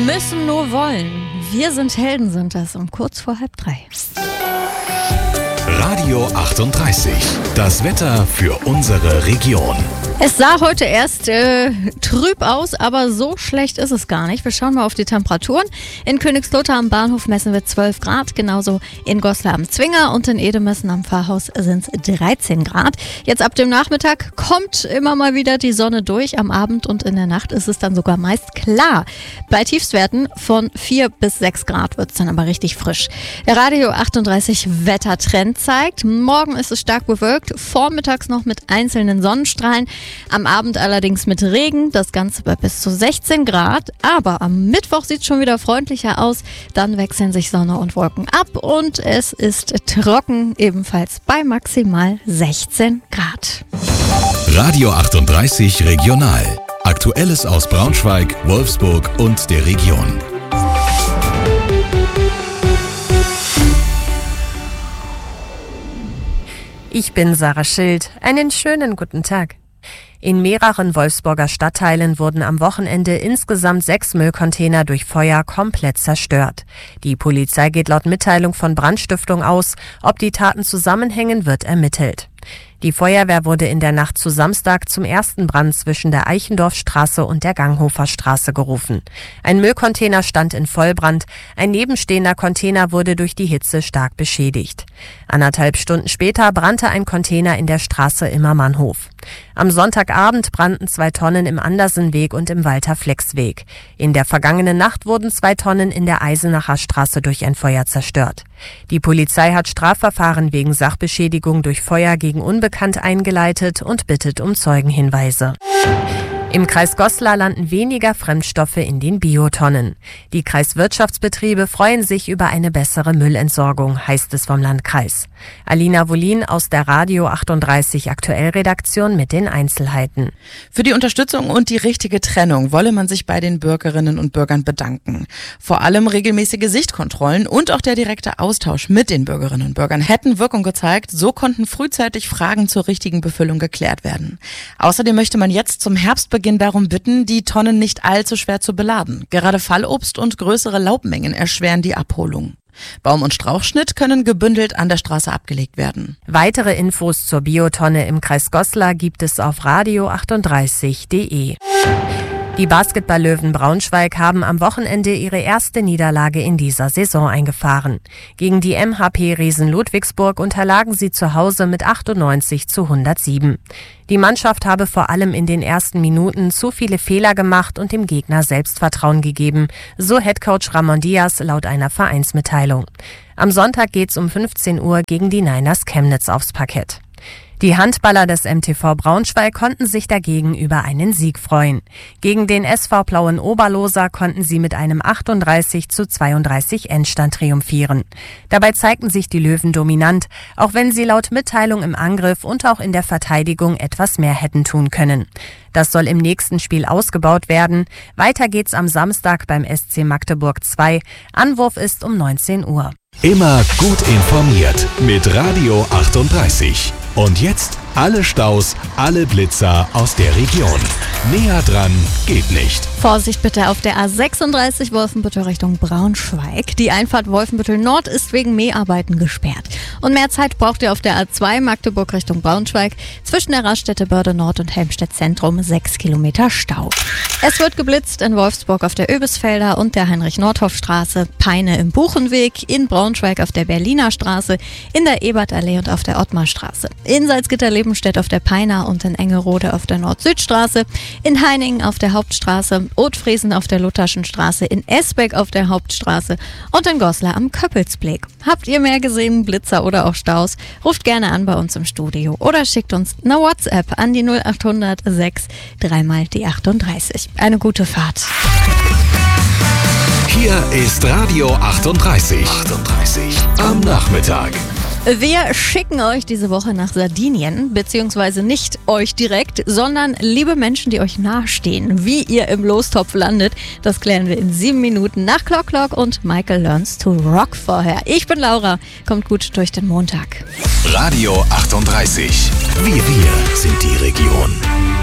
Müssen nur wollen. Wir sind Helden, sind das um kurz vor 2:30. Radio 38. Das Wetter für unsere Region. Es sah heute erst trüb aus, aber so schlecht ist es gar nicht. Wir schauen mal auf die Temperaturen. In Königslutter am Bahnhof messen wir 12 Grad, genauso in Goslar am Zwinger und in Edemessen am Pfarrhaus sind es 13 Grad. Jetzt ab dem Nachmittag kommt immer mal wieder die Sonne durch. Am Abend und in der Nacht ist es dann sogar meist klar. Bei Tiefstwerten von 4 bis 6 Grad wird es dann aber richtig frisch. Der Radio 38 Wettertrend zeigt, morgen ist es stark bewölkt, vormittags noch mit einzelnen Sonnenstrahlen. Am Abend allerdings mit Regen, das Ganze bei bis zu 16 Grad. Aber am Mittwoch sieht es schon wieder freundlicher aus. Dann wechseln sich Sonne und Wolken ab und es ist trocken, ebenfalls bei maximal 16 Grad. Radio 38 Regional. Aktuelles aus Braunschweig, Wolfsburg und der Region. Ich bin Sarah Schild. Einen schönen guten Tag. In mehreren Wolfsburger Stadtteilen wurden am Wochenende insgesamt 6 Müllcontainer durch Feuer komplett zerstört. Die Polizei geht laut Mitteilung von Brandstiftung aus. Ob die Taten zusammenhängen, wird ermittelt. Die Feuerwehr wurde in der Nacht zu Samstag zum ersten Brand zwischen der Eichendorffstraße und der Ganghoferstraße gerufen. Ein Müllcontainer stand in Vollbrand, ein nebenstehender Container wurde durch die Hitze stark beschädigt. 1,5 Stunden später brannte ein Container in der Straße Immermannhof. Am Sonntagabend brannten 2 Tonnen im Andersenweg und im Walter-Flex-Weg. In der vergangenen Nacht wurden 2 Tonnen in der Eisenacher Straße durch ein Feuer zerstört. Die Polizei hat Strafverfahren wegen Sachbeschädigung durch Feuer gegen Unbekannt eingeleitet und bittet um Zeugenhinweise. Im Kreis Goslar landen weniger Fremdstoffe in den Biotonnen. Die Kreiswirtschaftsbetriebe freuen sich über eine bessere Müllentsorgung, heißt es vom Landkreis. Alina Wolin aus der Radio 38 Aktuellredaktion mit den Einzelheiten. Für die Unterstützung und die richtige Trennung wolle man sich bei den Bürgerinnen und Bürgern bedanken. Vor allem regelmäßige Sichtkontrollen und auch der direkte Austausch mit den Bürgerinnen und Bürgern hätten Wirkung gezeigt. So konnten frühzeitig Fragen zur richtigen Befüllung geklärt werden. Außerdem möchte man jetzt zum Herbstbeginn darum bitten, die Tonnen nicht allzu schwer zu beladen. Gerade Fallobst und größere Laubmengen erschweren die Abholung. Baum- und Strauchschnitt können gebündelt an der Straße abgelegt werden. Weitere Infos zur Biotonne im Kreis Goslar gibt es auf radio38.de. Die Basketball-Löwen Braunschweig haben am Wochenende ihre erste Niederlage in dieser Saison eingefahren. Gegen die MHP-Riesen Ludwigsburg unterlagen sie zu Hause mit 98:107. Die Mannschaft habe vor allem in den ersten Minuten zu viele Fehler gemacht und dem Gegner Selbstvertrauen gegeben, so Headcoach Ramon Diaz laut einer Vereinsmitteilung. Am Sonntag geht's um 15 Uhr gegen die Niners Chemnitz aufs Parkett. Die Handballer des MTV Braunschweig konnten sich dagegen über einen Sieg freuen. Gegen den SV Plauen Oberloser konnten sie mit einem 38:32 Endstand triumphieren. Dabei zeigten sich die Löwen dominant, auch wenn sie laut Mitteilung im Angriff und auch in der Verteidigung etwas mehr hätten tun können. Das soll im nächsten Spiel ausgebaut werden. Weiter geht's am Samstag beim SC Magdeburg 2. Anwurf ist um 19 Uhr. Immer gut informiert mit Radio 38. Und jetzt alle Staus, alle Blitzer aus der Region. Näher dran geht nicht. Vorsicht bitte auf der A36 Wolfenbüttel Richtung Braunschweig. Die Einfahrt Wolfenbüttel Nord ist wegen Mäharbeiten gesperrt. Und mehr Zeit braucht ihr auf der A2 Magdeburg Richtung Braunschweig. Zwischen der Raststätte Börde Nord und Helmstedt Zentrum 6 Kilometer Stau. Es wird geblitzt in Wolfsburg auf der Öbisfelder und der Heinrich-Nordhoff-Straße, Peine im Buchenweg, in Braunschweig auf der Berliner Straße, in der Ebertallee und auf der Ottmarstraße, in Salzgitter-Lebenstedt auf der Peiner und in Engerode auf der Nord-Süd-Straße, in Heiningen auf der Hauptstraße, Othfriesen auf der Lutherschen Straße, in Esbeck auf der Hauptstraße und in Goslar am Köppelsblick. Habt ihr mehr gesehen, Blitzer oder auch Staus? Ruft gerne an bei uns im Studio oder schickt uns eine WhatsApp an die 0800 6 3 die 38. Eine gute Fahrt. Hier ist Radio 38. Am Nachmittag. Wir schicken euch diese Woche nach Sardinien, beziehungsweise nicht euch direkt, sondern liebe Menschen, die euch nahestehen. Wie ihr im Lostopf landet, das klären wir in 7 Minuten nach Clock Clock und Michael Learns to Rock vorher. Ich bin Laura, kommt gut durch den Montag. Radio 38. Wir sind die Region.